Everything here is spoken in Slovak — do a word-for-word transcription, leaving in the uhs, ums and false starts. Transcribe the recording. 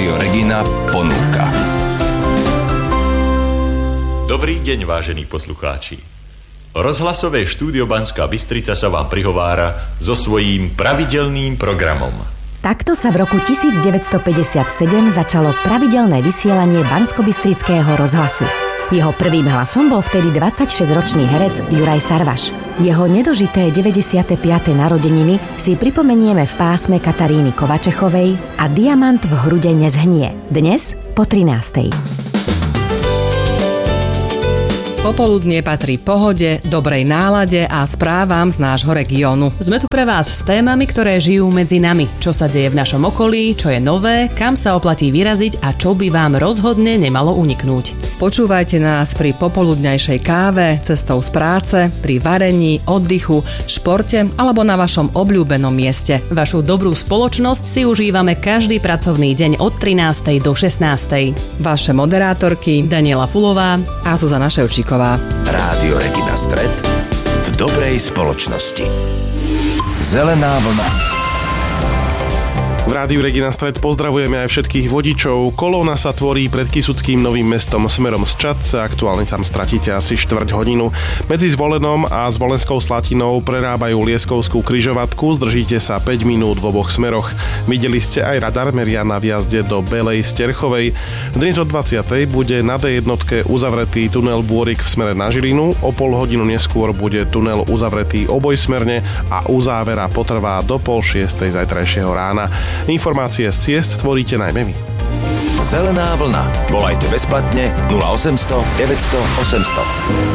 Rádio Regina ponúka. Dobrý deň, vážení poslucháči. Rozhlasové štúdio Banská Bystrica sa vám prihovára so svojím pravidelným programom. Takto sa v roku devätnásťstopäťdesiatsedem začalo pravidelné vysielanie Banskobystrického rozhlasu. Jeho prvým hlasom bol vtedy dvadsaťšesťročný herec Juraj Sarvaš. Jeho nedožité deväťdesiate piate narodeniny si pripomenieme v pásme Kataríny Kovačechovej a Diamant v hrude nezhnie. Dnes po trinástej. Popoludnie patrí pohode, dobrej nálade a správam z nášho regiónu. Sme tu pre vás s témami, ktoré žijú medzi nami. Čo sa deje v našom okolí, čo je nové, kam sa oplatí vyraziť a čo by vám rozhodne nemalo uniknúť. Počúvajte nás pri popoludňajšej káve, cestou z práce, pri varení, oddychu, športe alebo na vašom obľúbenom mieste. Vašu dobrú spoločnosť si užívame každý pracovný deň od trinástej do šestnástej. Vaše moderátorky Daniela Fulová a Zuzana Ševčíková. Rádio Regina Stred v dobrej spoločnosti. Zelená vlna. V Rádiu Regina Stred pozdravujeme aj všetkých vodičov. Kolóna sa tvorí pred Kysuckým Novým Mestom smerom z Čadce. Aktuálne tam stratíte asi štvrť hodinu. Medzi Zvolenom a Zvolenskou Slatinou prerábajú Lieskovskú križovatku. Zdržíte sa päť minút v oboch smeroch. Videli ste aj radar meria na vjazde do Belej Sterchovej. Dnes o dvadsiatej bude na dé jedna uzavretý tunel Bôrik v smere na Žilinu. O pol hodinu neskôr bude tunel uzavretý obojsmerne a uzávera potrvá do pol šiestej zajtrajšieho rána. Informácie z ciest tvoríte najmä vy. Zelená vlna. Volajte bezplatne nula osemsto deväťsto osemsto.